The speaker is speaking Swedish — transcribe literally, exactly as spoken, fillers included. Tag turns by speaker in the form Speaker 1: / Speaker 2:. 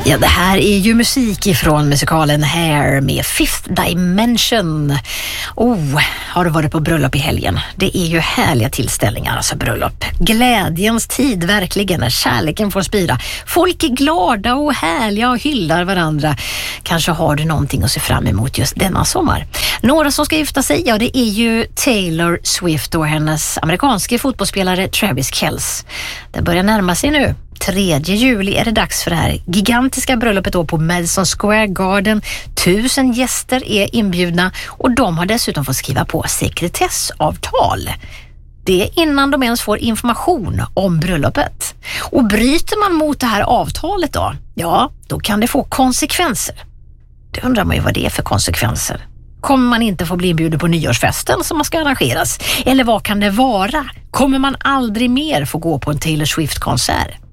Speaker 1: Ja, det här är ju musik ifrån musikalen Hair med Fifth Dimension. Oh, har du varit på bröllop i helgen? Det är ju härliga tillställningar, alltså bröllop. Glädjens tid verkligen, när kärleken får spira. Folk är glada och härliga och hyllar varandra. Kanske har du någonting att se fram emot just denna sommar. Några som ska gifta sig, ja, det är ju Taylor Swift och hennes amerikanske fotbollsspelare Travis Kelce. Det börjar närma sig nu. tredje juli är det dags för det här gigantiska bröllopet då på Madison Square Garden. Tusen gäster är inbjudna och de har dessutom fått skriva på sekretessavtal. Det är innan de ens får information om bröllopet. Och bryter man mot det här avtalet då, ja, då kan det få konsekvenser. Det undrar man ju vad det är för konsekvenser. Kommer man inte få bli inbjuden på nyårsfesten som man ska arrangeras? Eller vad kan det vara? Kommer man aldrig mer få gå på en Taylor Swift-konsert?